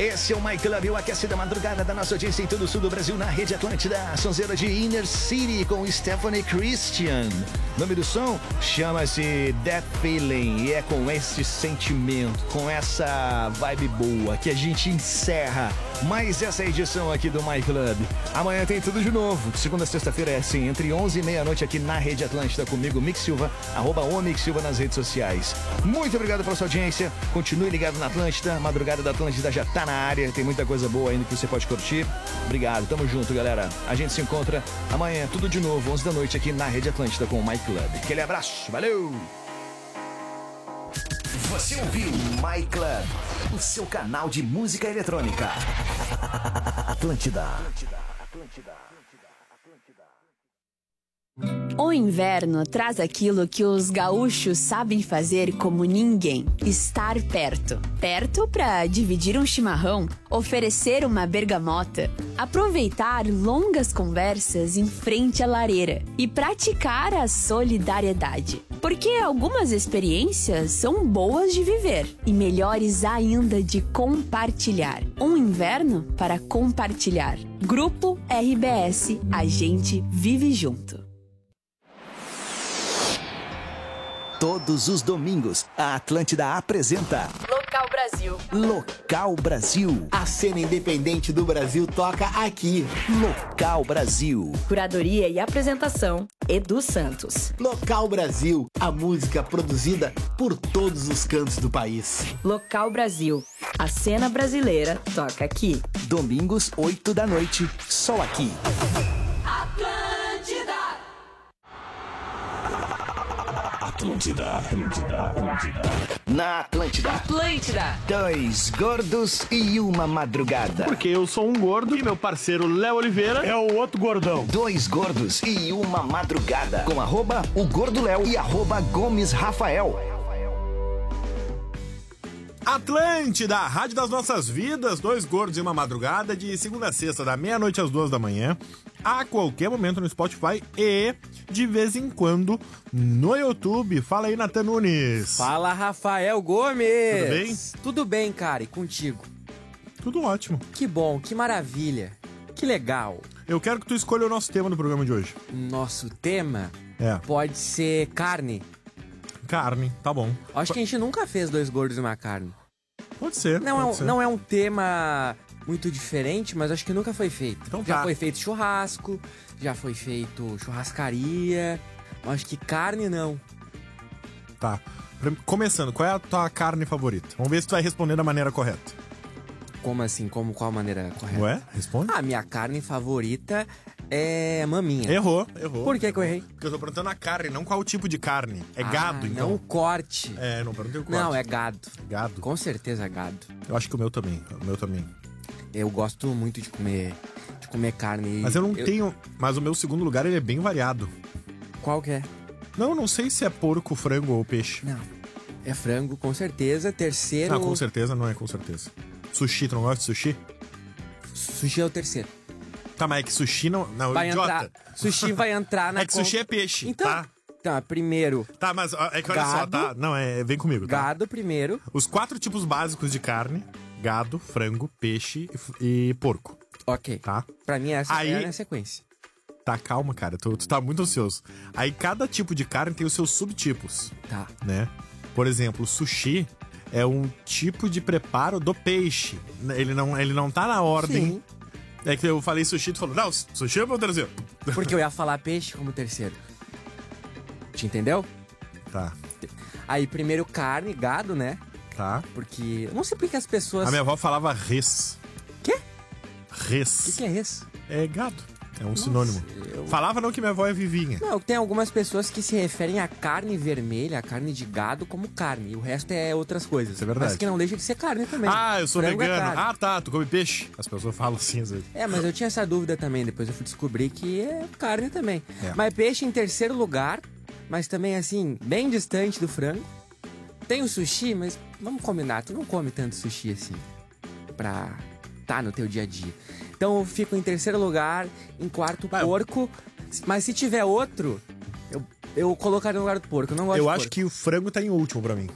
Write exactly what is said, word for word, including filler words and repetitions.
Esse é o My Club, o aquece da madrugada da nossa audiência em todo o sul do Brasil, na Rede Atlântida. Sonzeira de Inner City com Stephanie Christian. O nome do som chama-se That Feeling. E é com esse sentimento, com essa vibe boa que a gente encerra mais essa edição aqui do My Club. Amanhã tem tudo de novo. Segunda a sexta-feira é assim, entre onze e meia-noite aqui na Rede Atlântida comigo, Mix Silva, arroba o Mix Silva nas redes sociais. Muito obrigado pela sua audiência. Continue ligado na Atlântida. Madrugada da Atlântida já tá na área. Tem muita coisa boa ainda que você pode curtir. Obrigado, tamo junto, galera. A gente se encontra amanhã, tudo de novo, onze da noite aqui na Rede Atlântida com o My Club. Aquele abraço, valeu! Você ouviu My Club, o seu canal de música eletrônica. Atlântida. Atlântida, Atlântida, Atlântida. O inverno traz aquilo que os gaúchos sabem fazer como ninguém: estar perto. Perto para dividir um chimarrão, oferecer uma bergamota, aproveitar longas conversas em frente à lareira e praticar a solidariedade. Porque algumas experiências são boas de viver e melhores ainda de compartilhar. Um inverno para compartilhar. Grupo R B S, a gente vive junto. Todos os domingos, a Atlântida apresenta Local Brasil. Local Brasil. A cena independente do Brasil toca aqui. Local Brasil. Curadoria e apresentação, Edu Santos. Local Brasil, a música produzida por todos os cantos do país. Local Brasil. A cena brasileira toca aqui. Domingos, oito da noite, só aqui. Atlântida, Atlântida, Atlântida. Na Atlântida. Atlântida. Dois gordos e uma madrugada. Porque eu sou um gordo e meu parceiro Léo Oliveira é o outro gordão. Dois gordos e uma madrugada. Com arroba o Gordo Léo e arroba Gomes Rafael. Atlântida, a rádio das nossas vidas. Dois gordos e uma madrugada, de segunda a sexta, da meia-noite às duas da manhã. A qualquer momento no Spotify e, de vez em quando, no YouTube. Fala aí, Natan Nunes. Fala, Rafael Gomes. Tudo bem? Tudo bem, cara, e contigo? Tudo ótimo. Que bom, que maravilha, que legal. Eu quero que tu escolha o nosso tema do programa de hoje. Nosso tema É. pode ser carne. Carne, tá bom. Acho que a gente nunca fez dois gordos e uma carne. Pode ser, Não, é, pode um- ser. não é um tema muito diferente, mas acho que nunca foi feito. Então já tá. foi feito churrasco, já foi feito churrascaria, mas acho que carne não. Tá. Prim- Começando, qual é a tua carne favorita? Vamos ver se tu vai responder da maneira correta. Como assim? Como, qual a maneira correta? Ué? Responde. A minha carne favorita é maminha. Errou, errou. Por que que eu errei? Porque eu tô perguntando a carne, não qual o tipo de carne. É Ah, gado, então. Não o corte. É, não perguntei o corte. Não, é gado. Gado. Com certeza é gado. Eu acho que o meu também. O meu também. Eu gosto muito de comer de comer carne. Mas eu não tenho... Mas o meu segundo lugar, ele é bem variado. Qual que é? Não, não sei se é porco, frango ou peixe. Não. É frango, com certeza. Terceiro... Ah, com certeza, não é com certeza. Sushi, tu não gosta de sushi? Sushi é o terceiro. Tá, mas é que sushi não... Não, Vai idiota. entrar... Sushi vai entrar na... É que sushi é peixe, Então... tá? Tá, primeiro... Tá, mas ó, é que olha só, Gado. tá? Não, é... Vem comigo, tá? Gado primeiro. Os quatro tipos básicos de carne: gado, frango, peixe e f- e porco, Ok. tá? Pra mim essa Aí- é a sequência. Tá, calma, cara. Tu, tu tá muito ansioso. Aí cada tipo de carne tem os seus subtipos, Tá. né? Por exemplo, o sushi é um tipo de preparo do peixe. Ele não, ele não tá na ordem. Sim. É que eu falei sushi, tu falou, não, sushi é o meu terceiro. Porque eu ia falar peixe como terceiro. Te entendeu? Tá, Aí primeiro carne, gado, né? tá. Porque... Eu não sei porque as pessoas... A minha avó falava res. Quê? Res. O que, que é isso? É gado. É um sinônimo. eu- Falava não que minha avó é vivinha. Não, tem algumas pessoas que se referem à carne vermelha, à carne de gado, como carne. E o resto é outras coisas. Isso é verdade. Mas que não deixa de ser carne também. Ah, eu sou Frango é vegano. carne. Ah, tá, tu come peixe. As pessoas falam assim às vezes. É, mas eu tinha essa dúvida também. Depois eu fui descobrir que é carne também. É. Mas peixe em terceiro lugar, mas também assim, bem distante do frango. Tem o sushi, mas vamos combinar, tu não come tanto sushi assim. Pra tá no teu dia a dia. Então eu fico em terceiro lugar, em quarto Mas- porco. Mas se tiver outro, eu, eu colocaria no lugar do porco. Eu não gosto Eu de acho porco. que o frango tá em último pra mim.